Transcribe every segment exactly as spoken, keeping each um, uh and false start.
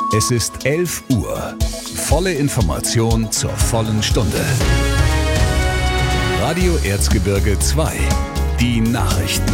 Es ist elf Uhr. Volle Information zur vollen Stunde. Radio Erzgebirge zwei. Die Nachrichten.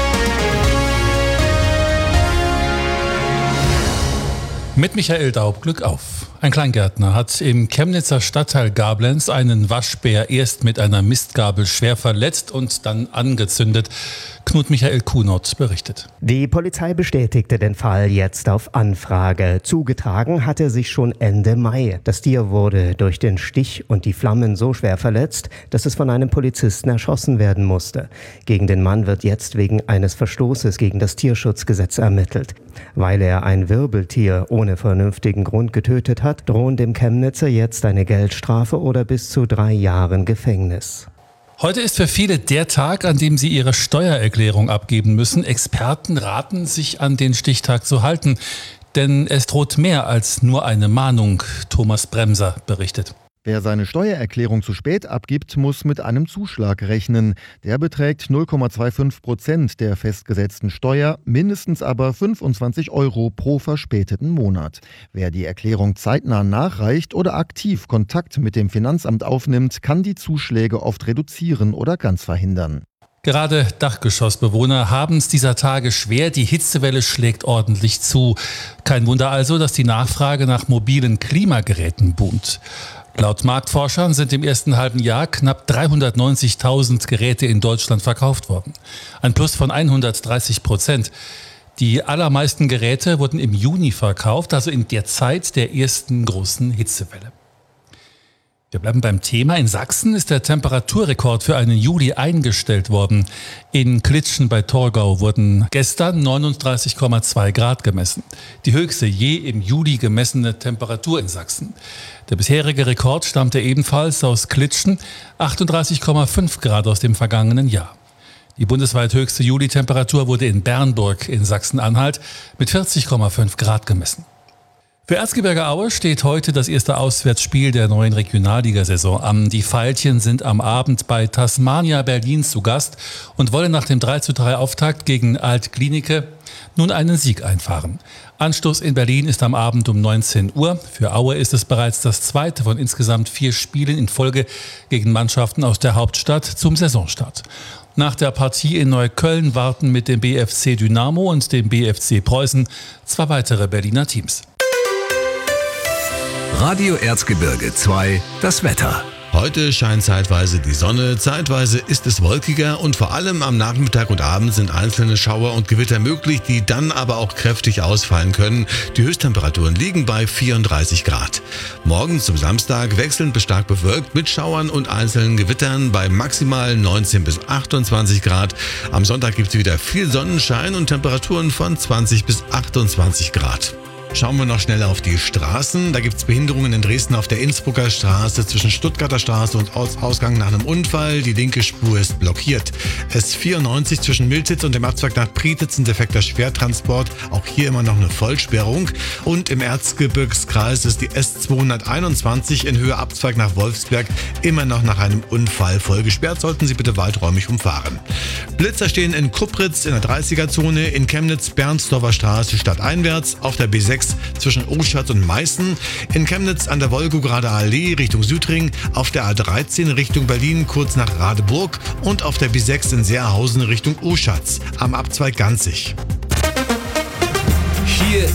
Mit Michael Daub, Glück auf. Ein Kleingärtner hat im Chemnitzer Stadtteil Gablenz einen Waschbär erst mit einer Mistgabel schwer verletzt und dann angezündet. Knut Michael Kuhnert berichtet. Die Polizei bestätigte den Fall jetzt auf Anfrage. Zugetragen hatte sich schon Ende Mai. Das Tier wurde durch den Stich und die Flammen so schwer verletzt, dass es von einem Polizisten erschossen werden musste. Gegen den Mann wird jetzt wegen eines Verstoßes gegen das Tierschutzgesetz ermittelt. Weil er ein Wirbeltier ohne vernünftigen Grund getötet hat, drohen dem Chemnitzer jetzt eine Geldstrafe oder bis zu drei Jahren Gefängnis. Heute ist für viele der Tag, an dem sie ihre Steuererklärung abgeben müssen. Experten raten, sich an den Stichtag zu halten, denn es droht mehr als nur eine Mahnung. Thomas Bremser berichtet. Wer seine Steuererklärung zu spät abgibt, muss mit einem Zuschlag rechnen. Der beträgt null Komma fünfundzwanzig Prozent der festgesetzten Steuer, mindestens aber fünfundzwanzig Euro pro verspäteten Monat. Wer die Erklärung zeitnah nachreicht oder aktiv Kontakt mit dem Finanzamt aufnimmt, kann die Zuschläge oft reduzieren oder ganz verhindern. Gerade Dachgeschossbewohner haben es dieser Tage schwer. Die Hitzewelle schlägt ordentlich zu. Kein Wunder also, dass die Nachfrage nach mobilen Klimageräten boomt. Laut Marktforschern sind im ersten halben Jahr knapp dreihundertneunzigtausend Geräte in Deutschland verkauft worden. Ein Plus von hundertdreißig Prozent. Die allermeisten Geräte wurden im Juni verkauft, also in der Zeit der ersten großen Hitzewelle. Wir bleiben beim Thema. In Sachsen ist der Temperaturrekord für einen Juli eingestellt worden. In Klitschen bei Torgau wurden gestern neununddreißig Komma zwei Grad gemessen. Die höchste je im Juli gemessene Temperatur in Sachsen. Der bisherige Rekord stammte ebenfalls aus Klitschen, achtunddreißig Komma fünf Grad aus dem vergangenen Jahr. Die bundesweit höchste Juli-Temperatur wurde in Bernburg in Sachsen-Anhalt mit vierzig Komma fünf Grad gemessen. Für Erzgebirge Aue steht heute das erste Auswärtsspiel der neuen Regionalligasaison an. Die Veilchen sind am Abend bei Tasmania Berlin zu Gast und wollen nach dem drei zu drei Auftakt gegen Alt-Glienicke nun einen Sieg einfahren. Anstoß in Berlin ist am Abend um neunzehn Uhr. Für Aue ist es bereits das zweite von insgesamt vier Spielen in Folge gegen Mannschaften aus der Hauptstadt zum Saisonstart. Nach der Partie in Neukölln warten mit dem B F C Dynamo und dem B F C Preußen zwei weitere Berliner Teams. Radio Erzgebirge zwei, das Wetter. Heute scheint zeitweise die Sonne, zeitweise ist es wolkiger und vor allem am Nachmittag und Abend sind einzelne Schauer und Gewitter möglich, die dann aber auch kräftig ausfallen können. Die Höchsttemperaturen liegen bei vierunddreißig Grad. Morgen zum Samstag wechselnd bis stark bewölkt mit Schauern und einzelnen Gewittern bei maximal neunzehn bis achtundzwanzig Grad. Am Sonntag gibt es wieder viel Sonnenschein und Temperaturen von zwanzig bis achtundzwanzig Grad. Schauen wir noch schnell auf die Straßen. Da gibt es Behinderungen in Dresden auf der Innsbrucker Straße zwischen Stuttgarter Straße und Ausgang nach einem Unfall. Die linke Spur ist blockiert. S vierundneunzig zwischen Miltitz und dem Abzweig nach Prietitz ein defekter Schwertransport. Auch hier immer noch eine Vollsperrung. Und im Erzgebirgskreis ist die S zweihunderteinundzwanzig in Höhe Abzweig nach Wolfsberg immer noch nach einem Unfall voll gesperrt. Sollten Sie bitte weiträumig umfahren. Blitzer stehen in Kuppritz in der dreißiger-Zone, in Chemnitz Bernsdorfer Straße stadteinwärts, auf der B sechs zwischen Oschatz und Meißen, in Chemnitz an der Wolgograder Allee Richtung Südring, auf der A dreizehn Richtung Berlin kurz nach Radeburg und auf der B sechs in Seerhausen Richtung Oschatz am Abzweig Ganzig. Hier